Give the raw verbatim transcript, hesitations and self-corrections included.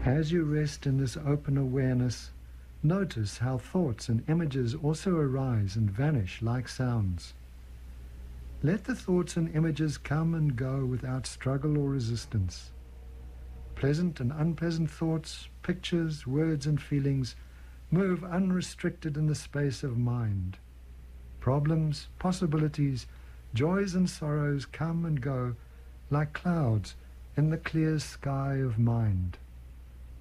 As you rest in this open awareness, notice how thoughts and images also arise and vanish like sounds. Let the thoughts and images come and go without struggle or resistance. Pleasant and unpleasant thoughts, pictures, words and feelings move unrestricted in the space of mind. Problems, possibilities, joys and sorrows come and go like clouds in the clear sky of mind.